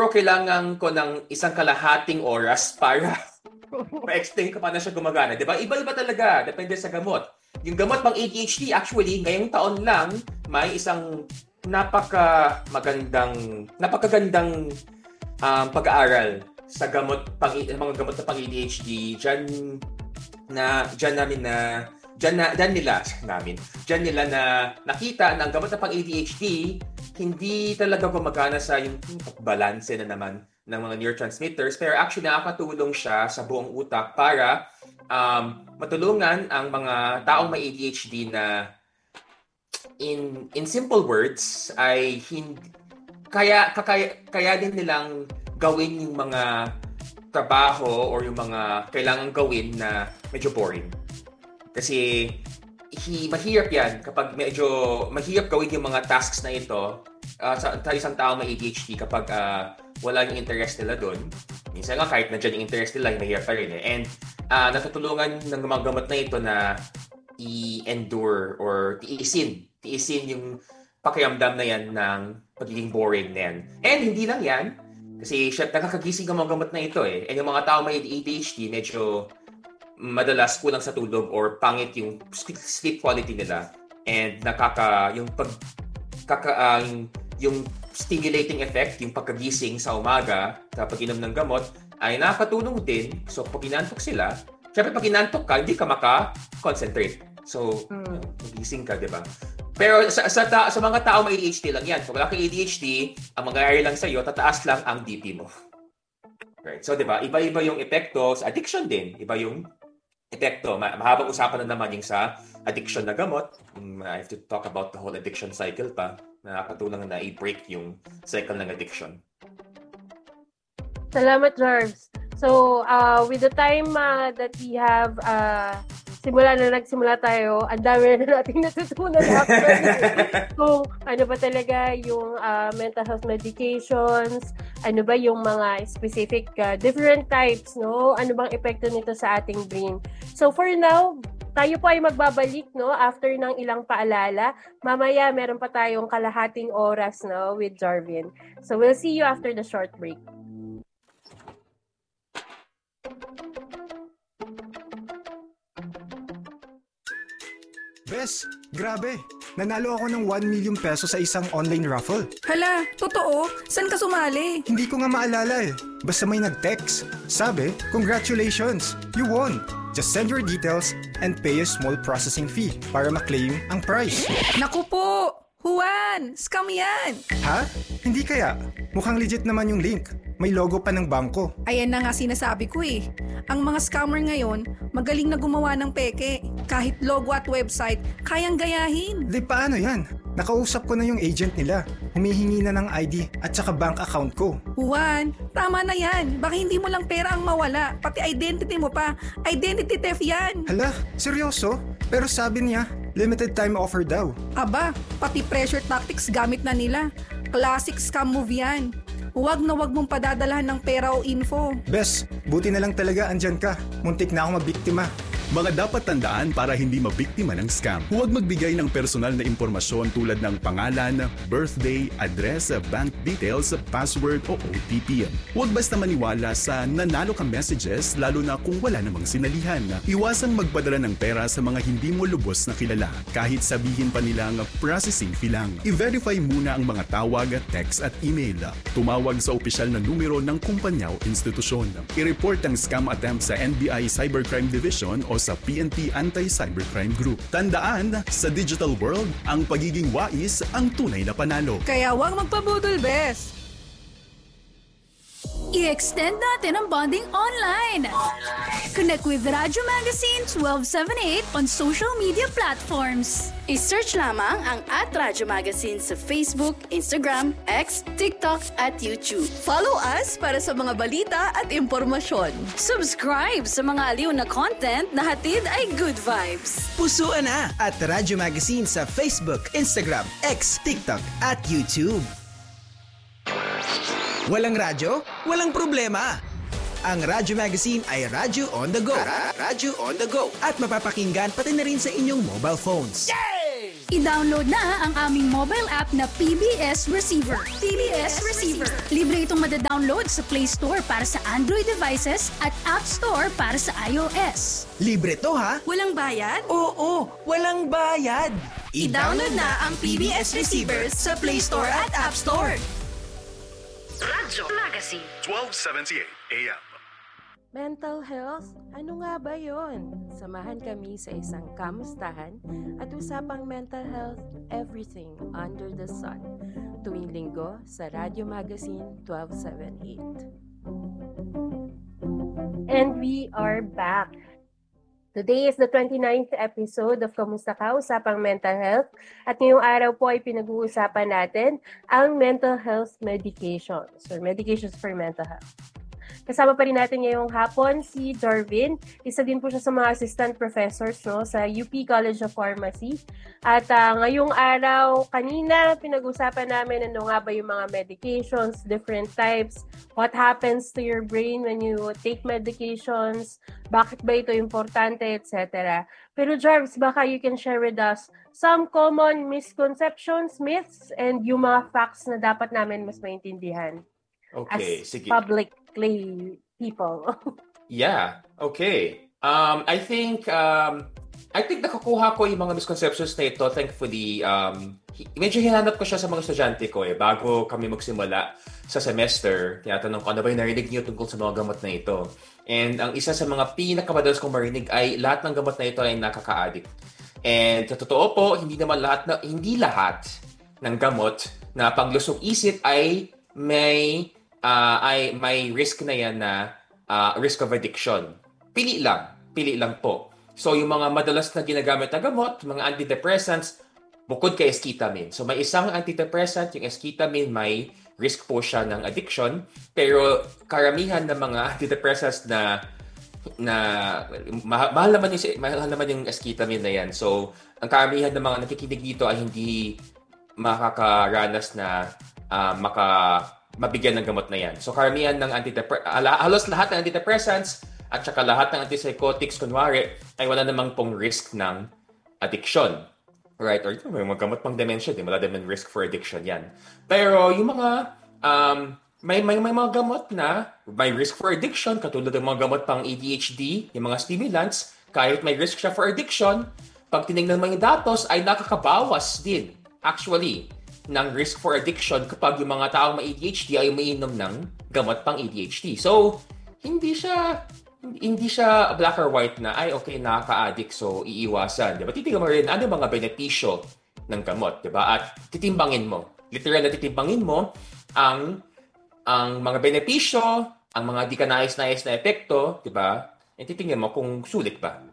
siguro kailangan ko ng isang kalahating oras para ma-explain ko paano siya gumagana. Diba? Iba-iba talaga. Depende sa gamot. Yung gamot pang ADHD, actually, ngayong taon lang, may isang napakagandang pag-aaral sa mga gamot na pang ADHD. Diyan nila na nakita na ang gamot na pang ADHD hindi talaga gumagana sa yung balance na naman ng mga neurotransmitters, pero actually nakakatulong siya sa buong utak para matulungan ang mga taong may ADHD na in simple words ay kaya din nilang gawin yung mga trabaho or yung mga kailangan gawin na medyo boring. Kasi mahirap yan kapag medyo mahirap gawin yung mga tasks na ito sa isang tao may ADHD kapag wala yung interest nila doon. Minsan nga kahit nandiyan yung interest nila, mahirap pa rin eh. And natutulungan ng mga gamot na ito na i-endure or tiisin yung pakiramdam na yan ng pagiging boring na yan. And hindi lang yan, kasi nakakagising ang mga gamot na ito eh. And yung mga tao may ADHD, medyo madalas kulang sa tulog or pangit yung sleep quality nila. And yung stimulating effect, yung pagkagising sa umaga kapag inom ng gamot, ay nakakatulong din. So, pag inantok sila, syempre pag inantok ka, hindi ka maka-concentrate. So, magising ka, di ba? Pero sa mga tao may ADHD lang yan. Kung wala kang ADHD, ang mangyayari lang sa'yo, tataas lang ang BP mo. Right? So, di ba? Iba-iba yung epekto sa addiction din. Iba yung epekto. Mahabang usapan na naman yung sa addiction na gamot. I have to talk about the whole addiction cycle pa. Nakakatulong na i-break yung cycle ng addiction. Salamat, Jarves. So, with the time that we have, nagsimula tayo, ang dami na natin natutunan actually. So, ano ba talaga yung mental health medications? Ano ba yung mga specific different types, no? Ano bang epekto nito sa ating brain? So, for now, tayo po ay magbabalik, no? After ng ilang paalala. Mamaya, meron pa tayong kalahating oras, no? With Jarvin. So, we'll see you after the short break. Bes, grabe. Nanalo ako ng 1 million peso sa isang online raffle. Hala, totoo? Saan ka sumali? Hindi ko nga maalala eh. Basta may nag-text. Sabi, congratulations, you won. Just send your details and pay a small processing fee para ma-claim ang prize. Naku po! Juan! Scam yan! Ha? Hindi kaya? Mukhang legit naman yung link. May logo pa ng bangko. Ayan na nga sinasabi ko eh. Ang mga scammer ngayon, magaling na gumawa ng peke. Kahit logo at website, kayang gayahin. Di paano yan? Nakausap ko na yung agent nila. Humihingi na ng ID at saka bank account ko. Juan, tama na yan. Baka hindi mo lang pera ang mawala. Pati identity mo pa. Identity theft yan. Hala, seryoso? Pero sabi niya, limited time offer daw. Aba, pati pressure tactics gamit na nila. Classic scam move yan. Huwag na huwag mong padadalahan ng pera o info. Bes, buti na lang talaga andyan ka. Muntik na ako mabiktima. Mga dapat tandaan para hindi mabiktima ng scam. Huwag magbigay ng personal na impormasyon tulad ng pangalan, birthday, address, bank details, password o OTP. Huwag basta maniwala sa nanalo kang messages lalo na kung wala namang sinalihan. Iwasang magpadala ng pera sa mga hindi mo lubos na kilala kahit sabihin pa nilang processing fee lang. I-verify muna ang mga tawag, text at email. Tumawag sa opisyal na numero ng kumpanya o institusyon. I-report ang scam attempt sa NBI Cybercrime Division o sa PNP Anti-Cybercrime Group. Tandaan, sa digital world, ang pagiging wais ang tunay na panalo. Kaya huwag magpabudol, Bes! I-extend natin ang bonding online. Connect with Radyo Magazine 1278 on social media platforms. I-search lamang ang @Radyo Magazine sa Facebook, Instagram, X, TikTok at YouTube. Follow us para sa mga balita at impormasyon. Subscribe sa mga aliw na content na hatid ay good vibes. Pusuan na at Radyo Magazine sa Facebook, Instagram, X, TikTok at YouTube. Walang radyo? Walang problema! Ang Radyo Magazine ay Radyo on the go. Radyo on the go. At mapapakinggan pati na rin sa inyong mobile phones. Yay! I-download na ang aming mobile app na PBS Receiver. PBS Receiver. Libre itong madadownload sa Play Store para sa Android devices at App Store para sa iOS. Libre to ha? Walang bayad? Oo, walang bayad. I-download na ang PBS Receiver sa Play Store at App Store. Radyo Magazine 1278 AM. Mental health? Ano nga ba yon? Samahan kami sa isang kamustahan at usapang mental health, everything under the sun. Tuwing linggo sa Radyo Magazine 1278. And we are back. Today is the 29th episode of Kamusta Ka? Usapang Mental Health. At ngayong araw po ay pinag-uusapan natin ang mental health medications or medications for mental health. Kasama pa rin natin ngayong hapon si Jorvin. Isa din po siya sa mga assistant professors sa UP College of Pharmacy. At ngayong araw, kanina pinag-usapan namin ano nga ba yung mga medications, different types, what happens to your brain when you take medications, bakit ba ito importante, etc. Pero Jarvis, baka you can share with us some common misconceptions, myths, and yung mga facts na dapat namin mas maintindihan. Okay, as sige. Publicly people. Yeah, okay. I think nakukuha ko yung mga misconceptions na ito, thankfully. Medyo hinanap ko siya sa mga estudyante ko bago kami magsimula sa semester. Tinatanong ko, ano ba yung narinig niyo tungkol sa mga gamot na ito? And ang isa sa mga pinakamadalas kong marinig ay lahat ng gamot na ito ay nakaka-addict. And sa totoo po, hindi lahat ng gamot na panglusog isip ay may risk na yan na risk of addiction. Pili lang po. So yung mga madalas na ginagamit na gamot, mga antidepressants, bukod kay esketamine. So may isang antidepressant, yung esketamine, may risk po siya ng addiction. Pero karamihan ng mga antidepressants na mahal naman yung esketamine na yan. So ang karamihan ng mga nakikinig dito ay hindi makakaranas na mabigyan ng gamot na yan. So karamihan ng halos lahat ng antidepressants at saka lahat ng antipsychotics, kunwari, ay wala namang pong risk ng addiction. Right? Or may mga gamot pang dementia, wala naman risk for addiction yan. Pero yung mga, may mga gamot na may risk for addiction, katulad ng mga gamot pang ADHD, yung mga stimulants, kahit may risk siya for addiction, pag tinignan mo yung datos, ay nakakabawas din, actually, ng risk for addiction kapag yung mga taong may ADHD ay umiinom ng gamot pang ADHD. So, hindi siya black or white na, ay okay, nakaka-addict, so iiwasan. Diba? Titignan mo rin ano mga benepisyo ng gamot. Diba? At titimbangin mo. Literal na titimbangin mo ang mga benepisyo, ang mga di ka nais-nais na epekto, diba? At titingnan mo kung sulit ba.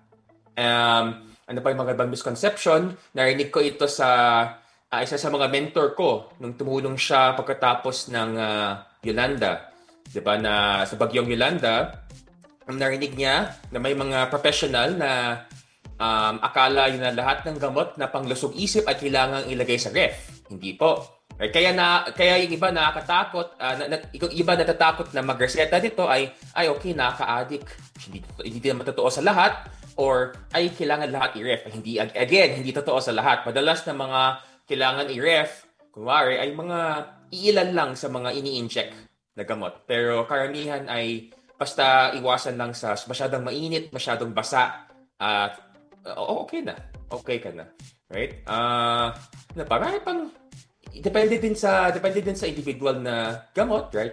Ano pa yung mga ibang misconception? Narinig ko ito sa isa sa mga mentor ko nung tumulong siya pagkatapos ng Yolanda. Diba, na sa bagyong Yolanda, narinig niya na may mga professional na akala yun na lahat ng gamot na panglusog isip ay kailangang ilagay sa ref. Hindi po. Kaya yung iba nakakatakot, yung iba natatakot na magreseta dito ay okay, nakaka-addict. Hindi naman totoo sa lahat, or ay kailangan lahat i-ref. Hindi totoo sa lahat. Madalas na mga kailangan i-ref, kunwari, ay mga iilan lang sa mga ini-inject na gamot. Pero karamihan ay basta iwasan lang sa masyadong mainit, masyadong basa, at okay na. Okay ka na. Right? Parang pang depende din sa individual na gamot, right?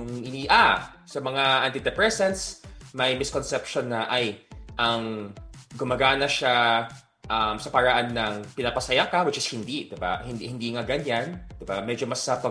Sa mga antidepressants, may misconception na ang gumagana siya sa paraan ng pinapasaya ka, which is hindi, diba? Hindi nga ganyan, diba? Medyo mas sa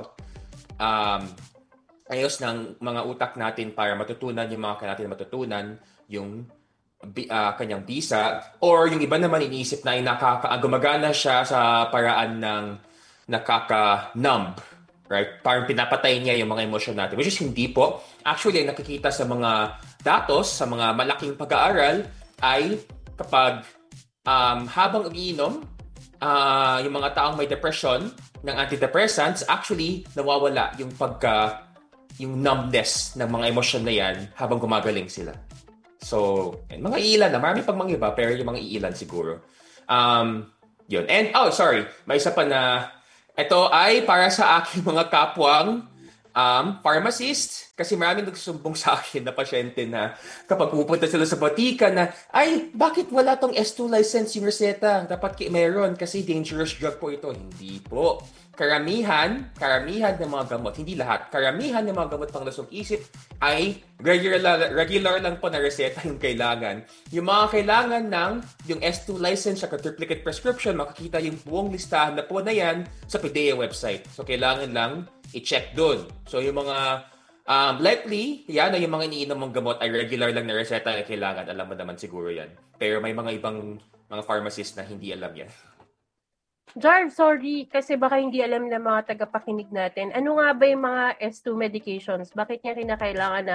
ayos ng mga utak natin para matutunan yung mga kailangan natin matutunan, yung kanyang bisa, or yung iba naman iniisip na gumagana siya sa paraan ng nakaka-numb, right? Parang pinapatay niya yung mga emosyon natin, which is hindi po. Actually, nakikita sa mga datos, sa mga malaking pag-aaral, ay kapag habang umiinom, yung mga taong may depression ng antidepressants, actually nawawala yung numbness ng mga emosyon na yan habang gumagaling sila. So, mga iilan na, marami pang mga iba, pero yung mga iilan siguro. Yun. And, sorry, may isa pa na, ito ay para sa aking mga kapwang pharmacist, kasi maraming nagsusumbong sa akin na pasyente na kapag pupunta sila sa batika na, ay, bakit wala tong S2 license yung reseta? Dapat meron kasi dangerous drug po ito. Hindi po. Karamihan ng mga gamot, hindi lahat, karamihan ng mga gamot pang lasong isip ay regular lang po na reseta yung kailangan. Yung mga kailangan ng yung S2 license at triplicate prescription, makikita yung buong listahan na po na yan sa PDEA website. So, kailangan lang i-check doon. So, yung mga likely, yan na yung mga iniinom mong gamot ay regular lang na reseta na kailangan. Alam mo naman siguro yan. Pero may mga ibang mga pharmacist na hindi alam yan. Jarv, sorry, kasi baka hindi alam ng mga tagapakinig natin. Ano nga ba yung mga S2 medications? Bakit niya kinakailangan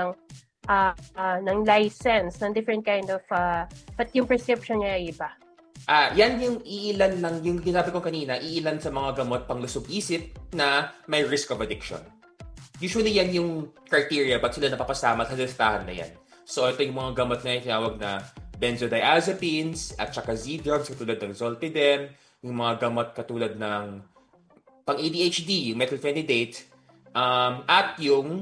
ng license, ng different kind of, but yung prescription niya ay iba? Yan yung iilan lang, yung ginabi ko kanina, iilan sa mga gamot pang lusog-isip na may risk of addiction. Usually yan yung criteria, ba't sila napapasama sa listahan na yan. So ito yung mga gamot na yung tinawag na benzodiazepines at saka Z-drugs katulad ng Zolpidem, yung mga gamot katulad ng pang-ADHD, yung methylphenidate, at yung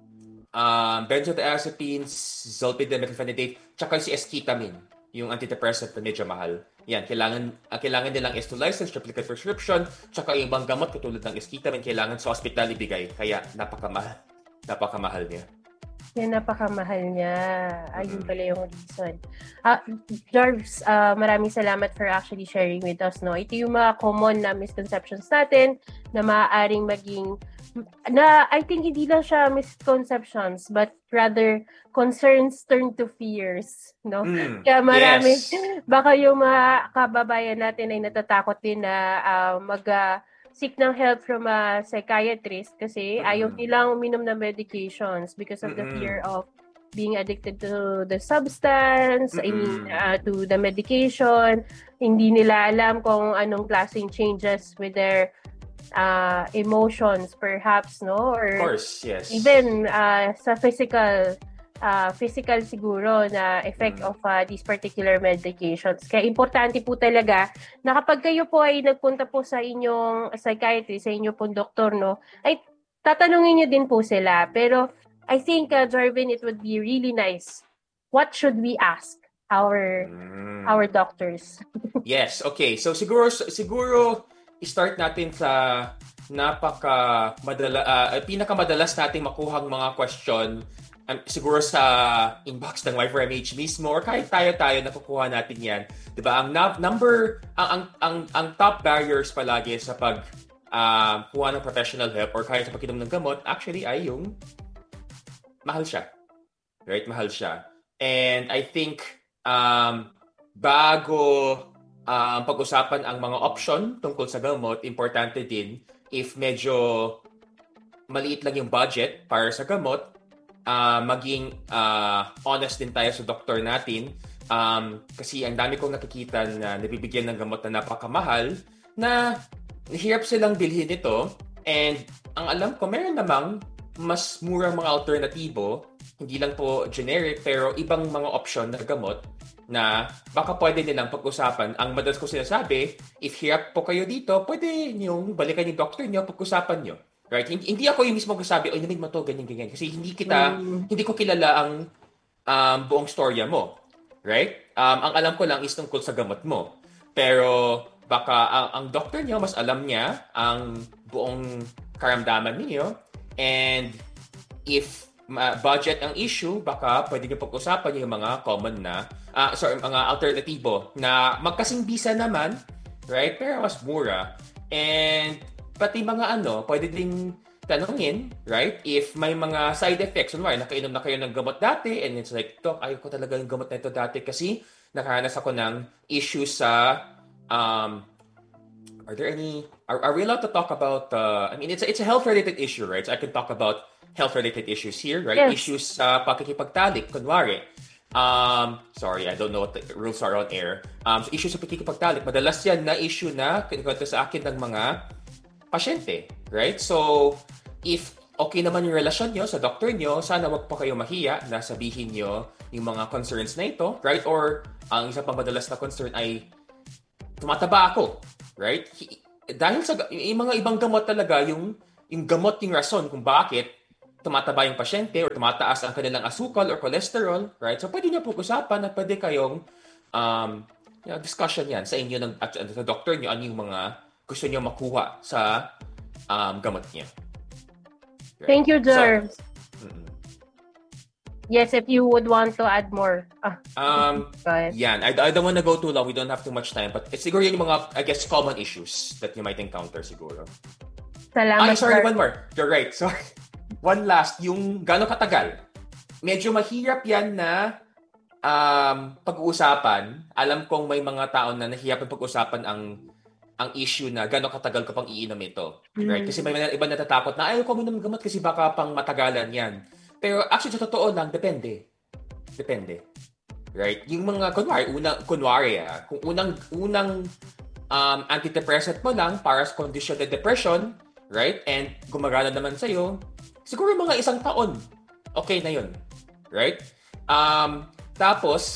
benzodiazepines, Zolpidem, methylphenidate, tsaka si esketamine, yung antidepressant na medyo mahal. Yan, kailangan nilang S2 license, triplicate prescription, tsaka yung ibang gamot katulad ng esketamine, kailangan sa hospital ibigay. Kaya napakamahal niya. Yan, napakamahal niya. Ayun pala yung reason. Jarvis, maraming salamat for actually sharing with us. No? Ito yung mga common na misconceptions natin na maaaring maging, na I think hindi lang siya misconceptions, but rather concerns turn to fears. No? Kaya marami, baka yung mga kababayan natin ay natatakot din na seek ng help from a psychiatrist kasi ayaw nilang uminom ng medications because of the fear of being addicted to the substance, to the medication. Hindi nila alam kung anong klaseng changes with their emotions perhaps, no? Or of course, yes. Even sa physical siguro na effect of these particular medications. Kaya importante po talaga na kapag kayo po ay nagpunta po sa inyong psychiatrist, sa inyong pong doktor, no, ay tatanungin niyo din po sila. Pero I think, Jarvin, it would be really nice. What should we ask our doctors? Yes, okay. So siguro i-start natin sa pinakamadalas nating makuhang mga question siguro sa inbox ng Y4MH mismo or kahit tayo nakukuha natin yan. 'Di ba? Ang top barriers palagi sa kuha ng professional help or kahit sa pag-inom ng gamot actually ay yung mahal siya. Right? Mahal siya. And I think bago pag-usapan ang mga option tungkol sa gamot, importante din if medyo maliit lang yung budget para sa gamot, maging honest din tayo sa doktor natin kasi ang dami kong nakikita na nabibigyan ng gamot na napakamahal na hirap silang bilhin ito and ang alam ko meron namang mas murang mga alternatibo, hindi lang po generic pero ibang mga option na gamot na baka pwede nilang pag-usapan. Ang madalas ko sinasabi, if hirap po kayo dito, pwede niyong balikan yung doctor niyo, pag-usapan niyo. Right? Hindi ako yung mismo magsasabi, oy, namig mo to, ganyan. Kasi hindi ko kilala ang buong storya mo. Right? Ang alam ko lang is tungkol sa gamot mo. Pero baka ang doctor niyo, mas alam niya ang buong karamdaman niyo. And if budget ang issue, baka pwede niyo pag-usapan yung mga common na, mga alternatibo na magkasing bisa naman, right? Pero mas mura. And pati mga pwede ding tanungin, right? If may mga side effects, kunwari, nakainom na kayo ng gamot dati, and it's like, Doc, ayaw ko talaga ng gamot na ito dati kasi nakaranas ako ng issues sa, are we allowed to talk about, it's a health-related issue, right? So I can talk about health-related issues here, right? Yes. Issues sa pakikipagtalik, kunwari. Sorry, I don't know what the rules are on air. So issues sa pakikipagtalik, madalas yan na issue na kinukwento sa akin ng mga pasyente, right? So, if okay naman yung relasyon nyo sa doktor nyo, sana wag pa kayo mahiya na sabihin nyo yung mga concerns na ito, right? Or, ang isa pang madalas na concern ay tumataba ako, right? Dahil sa yung mga ibang gamot talaga, yung gamot yung rason kung bakit tumataba yung pasyente or tumataas ang kanilang asukal or cholesterol, right? So pwede niyo pag-usapan at pwede kayong discussion yan sa inyo at sa doctor niyo ano yung mga gusto niyo makuha sa gamot niya. Right? Thank you, Jerms. Yes, if you would want to add more. Yan. I don't want to go too long. We don't have too much time. But siguro yun yung mga, I guess, common issues that you might encounter siguro. Salamat. Sorry, one more. You're right. Sorry. One last, yung gano'ng katagal. Medyo mahirap yan na pag-uusapan. Alam kong may mga tao na nahihirapan pag-uusapan ang issue na gano'ng katagal ko pang iinom ito. Right? Kasi may iba natatakot na ayaw ko minom gamot kasi baka pang matagalan yan. Pero actually, sa totoo lang, depende. Right? Yung mga, kunwari, kung unang antidepressant mo lang para sa condition na depression, right? And gumagana naman sa'yo, siguro mga 1 taon, okay na yun. Right? Tapos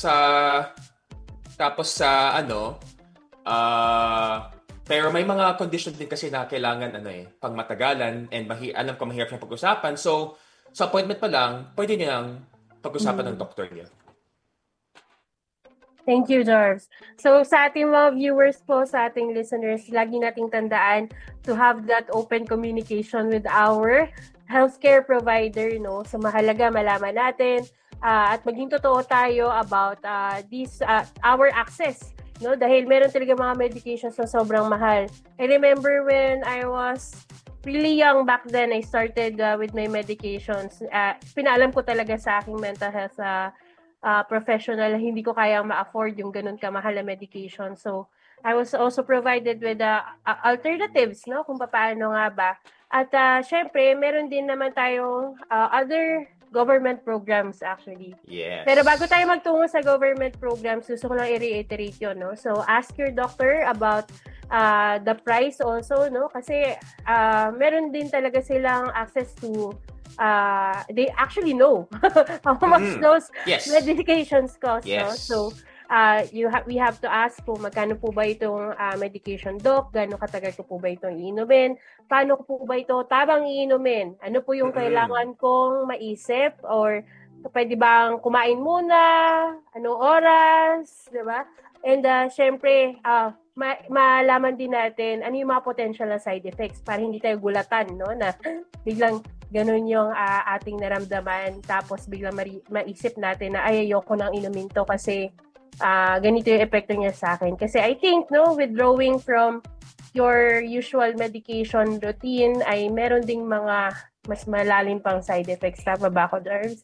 pero may mga condition din kasi na kailangan pang matagalan and alam ko mahirap siyang pag-usapan. So, sa appointment pa lang, pwede niyang pag-usapan ng doktor niya. Thank you, Jarves. So sa ating mga viewers po, sa ating listeners, lagi nating tandaan to have that open communication with our healthcare provider, no? So mahalaga malaman natin at maging totoo tayo about our access, no? Dahil meron talaga mga medications na sobrang mahal. I remember when I was really young back then, I started with my medications. Pinaalam ko talaga sa aking mental health professional, hindi ko kayang ma-afford yung ganun kamahal na medication. So, I was also provided with alternatives, no? Kung paano nga ba. At syempre, meron din naman tayong other government programs actually. Yes. Pero bago tayo magtungo sa government programs, gusto ko lang i-reiterate yun, no? So, ask your doctor about the price also, no? Kasi meron din talaga silang access to they actually know how much those medications cost, no? So we have to ask po magkano po ba itong medication, doc, gaano katagal ko po ba itong iinumin, paano ko po ba ito tabang iinumin, ano po yung kailangan kong maisip, or pwede bang kumain muna, anong oras, di ba? And syempre, malaman din natin ano yung mga potential na side effects para hindi tayo gulatan, no? Na biglang ganun yung ating naramdaman, tapos biglang maisip natin na ayoko nang inumin to kasi ganito yung epekto niya sa akin. Kasi I think, no, withdrawing from your usual medication routine ay meron ding mga mas malalim pang side effects. Tama ba ako, Jarves?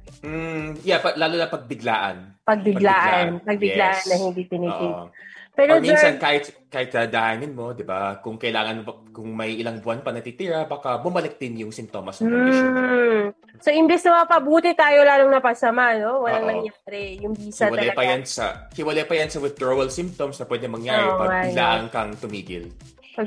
Lalo na pagbiglaan. Pagbiglaan yes. Na hindi tinitig. Pero minsan kahit dadahanin mo, 'di ba? Kung may ilang buwan pa natitira, baka bumalik din yung sintomas ng condition. So imbes na mapabuti tayo lalong napasama, no? Walang nangyari. Yung visa talaga. Hiwalay pa yan sa withdrawal symptoms na pwede mangyari pag biglaan kang tumigil.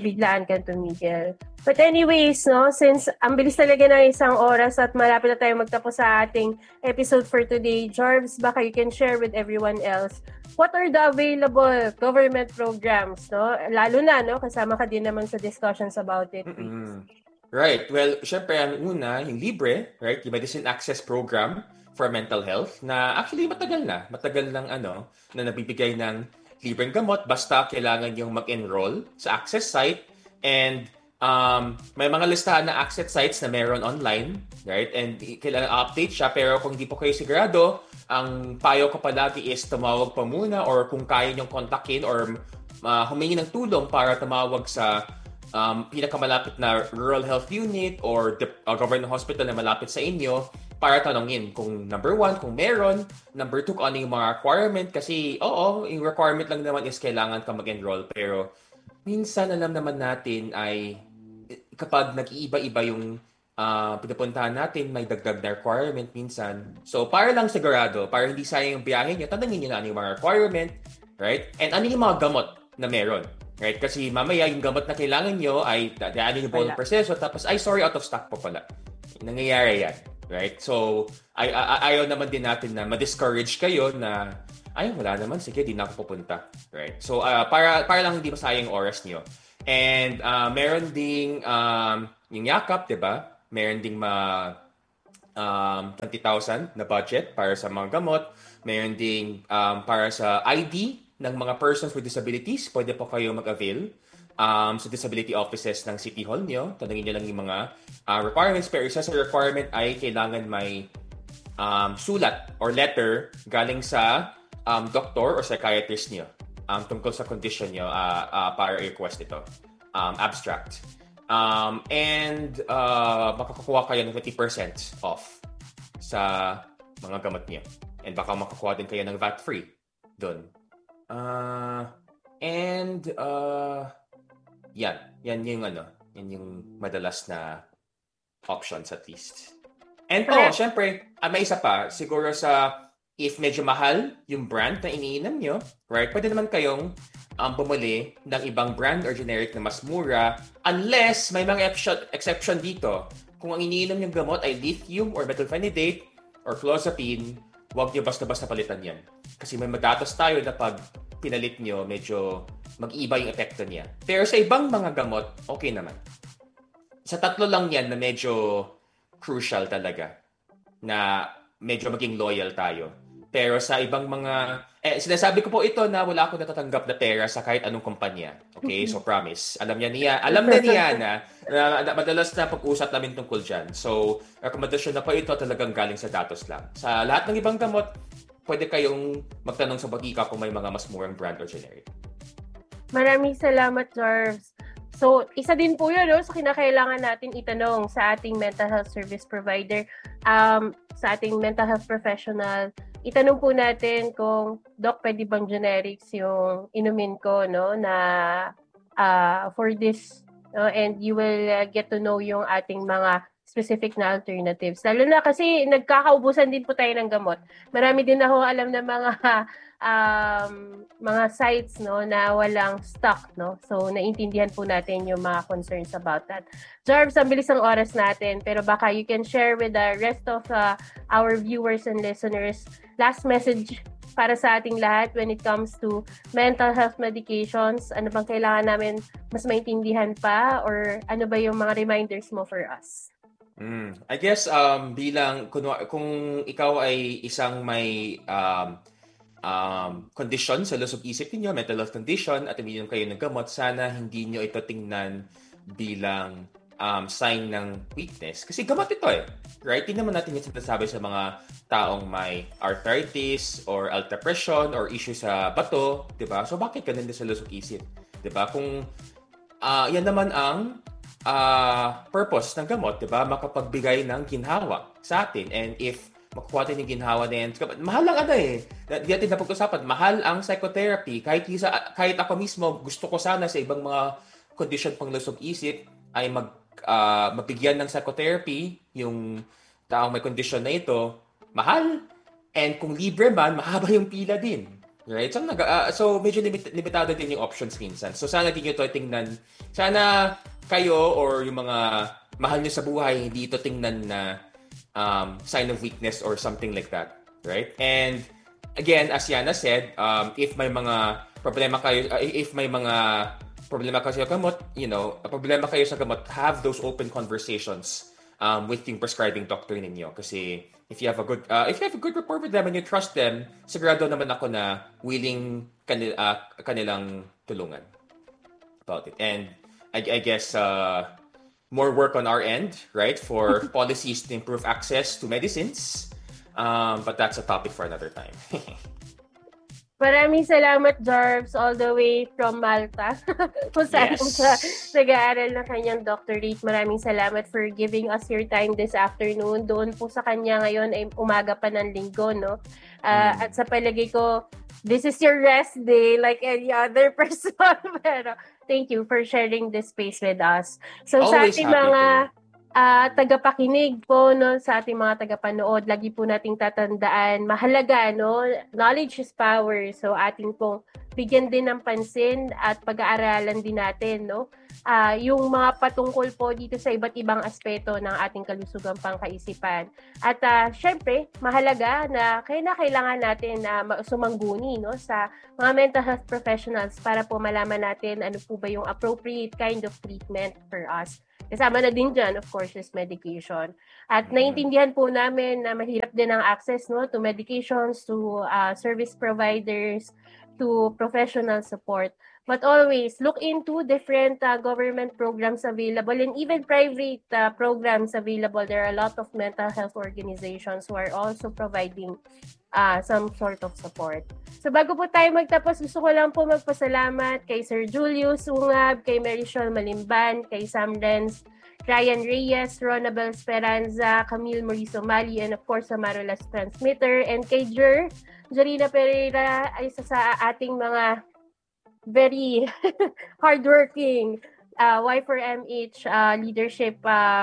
But anyways, no, since ang bilis talaga ng 1 oras at malapit na tayo magtapos sa ating episode for today, Jarves, baka you can share with everyone else what are the available government programs, no? Lalo na, no, kasama ka din naman sa discussions about it. Right. Well, syempre, ang una, yung libre, right? Yung Medicine Access Program for Mental Health na actually matagal ng na nabibigay ng libreng gamot basta kailangan yung mag-enroll sa access site, and may mga listahan na access sites na meron online, right? And kailangan update siya, pero kung hindi po kayo sigurado, ang payo ko palagi is tumawag pa muna, or kung kaya niyong kontakin or humingi ng tulong para tumawag sa pinakamalapit na rural health unit or government hospital na malapit sa inyo para tanongin kung number 1, kung meron, number 2, kung ano yung mga requirement. Kasi, yung requirement lang naman is kailangan ka mag-enroll. Pero, minsan alam naman natin ay kapag nag-iiba-iba yung pinupuntahan natin, may dagdag na requirement minsan. So, para lang sigurado, para hindi sayang yung biyahe nyo, tanongin nyo na ano yung mga requirement, right? And ano yung mga gamot na meron, right? Kasi mamaya yung gamot na kailangan nyo ay daanin yung buong proseso, tapos, sorry, out of stock po pala. Nangyayari yan. Right? So, ayaw naman din natin na ma-discourage kayo na ay, wala naman, sige, di na ako pupunta. Right? So, para lang hindi masayang oras nyo. And meron ding yung yakap, diba? Meron ding 20,000 na budget para sa mga gamot. Meron ding para sa ID ng mga persons with disabilities. Pwede po kayo mag-avail sa disability offices ng City Hall nyo. Tanungin nyo lang yung mga requirements. Pero isa sa requirement ay kailangan may sulat or letter galing sa doctor or psychiatrist nyo tungkol sa condition nyo para i-request ito. Abstract. And makakuha kayo ng 20% off sa mga gamot nyo. And baka makakuha din kayo ng VAT-free doon. Yan yung madalas na options at least. And syempre, may isa pa, siguro sa if medyo mahal yung brand na iniinom nyo, right? Pwede naman kayong bumili ng ibang brand or generic na mas mura unless may mga exception dito. Kung ang iniinom yung gamot ay lithium or methylphenidate or clozapine, huwag nyo basta-basta palitan yan. Kasi may madatos tayo na pag pinalit nyo, medyo mag-iba yung epekto niya. Pero sa ibang mga gamot, okay naman. Sa tatlo lang yan na medyo crucial talaga na medyo maging loyal tayo. Pero sa ibang mga... sinasabi ko po ito na wala akong natatanggap na pera sa kahit anong kumpanya. Okay? So promise. Alam na niya na madalas na pag-usap namin tungkol dyan. So, rekomendasyon na po ito talagang galing sa datos lang. Sa lahat ng ibang gamot, pwede kayong magtanong sa Botika kung may mga mas murang brand or generic. Maraming salamat, Jarves. So, isa din po yun, no? So, kinakailangan natin itanong sa ating mental health service provider, sa ating mental health professional. Itanong po natin kung, Doc, pwede bang generics yung inumin ko, no? Na for this, no? And you will get to know yung ating mga specific na alternatives. Lalo na kasi nagkakaubusan din po tayo ng gamot. Marami din ako alam na mga sites, no, na walang stock, no. So naintindihan po natin yung mga concerns about that. Jarves, ang bilis ng oras natin, pero baka you can share with the rest of our viewers and listeners last message para sa ating lahat when it comes to mental health medications. Ano bang kailangan namin mas maintindihan pa, or ano ba yung mga reminders mo for us? I guess bilang kung ikaw ay isang may condition sa lusog isip niyo, mental health condition, at umiinom kayo ng gamot, sana hindi niyo ito tingnan bilang sign ng weakness. Kasi gamot ito right? Hindi naman natin yung sinasabi sa mga taong may arthritis or alta pressure or issue sa bato, di ba? So bakit ganun din sa lusog isip? Di ba? Kung yan naman ang purpose ng gamot, di ba? Makapagbigay ng ginhawa sa atin. And if makukuha natin yung ginhawa na yan, mahal lang Di natin napag-usapan, mahal ang psychotherapy. Kahit ako mismo, gusto ko sana sa ibang mga condition pang lusog isip ay mabigyan ng psychotherapy yung taong may condition na ito, mahal. And kung libre man, mahaba yung pila din. Right? So medyo limitado din yung options minsan. So sana din nyo ito tingnan. Sana kayo or yung mga mahal nyo sa buhay, hindi ito tingnan na sign of weakness or something like that. Right? And again, as Yana said, if may mga problema kayo, sa gamot, problema kayo sa gamot, have those open conversations with yung prescribing doctor ninyo. Kasi if you have a good rapport with them and you trust them, sigurado naman ako na willing kanilang tulungan about it. And I guess more work on our end, right, for policies to improve access to medicines. But that's a topic for another time. Maraming salamat, Jarves, all the way from Malta. Kung saan sa nag-aaral ng kanyang doctorate. Maraming salamat for giving us your time this afternoon. Doon po sa kanya ngayon ay umaga pa ng linggo, no? At sa palagay ko, this is your rest day like any other person. Pero thank you for sharing this space with us. So always sa ating mga tagapakinig po no, sa ating mga tagapanood. Lagi po nating tatandaan, mahalaga, no? Knowledge is power. So ating pong bigyan din ng pansin at pag-aaralan din natin, no? Yung mga patungkol po dito sa iba't ibang aspeto ng ating kalusugang pangkaisipan. At syempre, mahalaga na kailangan natin na sumangguni, no, sa mga mental health professionals para po malaman natin ano po ba yung appropriate kind of treatment for us. Kasama na din dyan, of course, is medication. At naiintindihan po namin na mahirap din ang access, no, to medications, to service providers, to professional support. But always look into different government programs available and even private programs available. There are a lot of mental health organizations who are also providing some sort of support. So bago po tayo magtapos, gusto ko lang po magpasalamat kay Sir Julius Ungab, kay Marichol Malimban, kay Sam Renz, Ryan Reyes, Ronabel Speranza, Camille Mauricio Mali, and of course sa Marolas Transmitter, and kay Jorina Pereira, ay isa sa ating mga very hardworking Y4MH leadership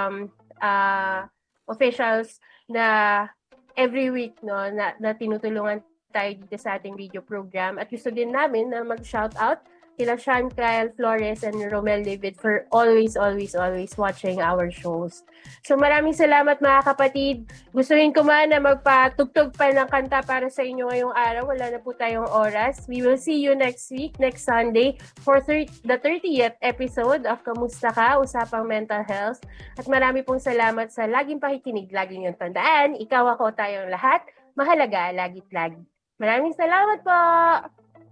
officials na every week, no, na tinutulungan tayo dito sa ating radio program. At gusto din namin na mag-shout out kila Sean Kyle Flores and Romel David for always watching our shows. So maraming salamat mga kapatid. Gustuhin ko man na magpatugtog pa ng kanta para sa inyo ngayong araw. Wala na po tayong oras. We will see you next week, next Sunday, for the 30th episode of Kamusta Ka? Usapang Mental Health. At marami pong salamat sa laging pakikinig. Laging yung tandaan, ikaw ako tayong lahat. Mahalaga, lagit lagi. Maraming salamat po!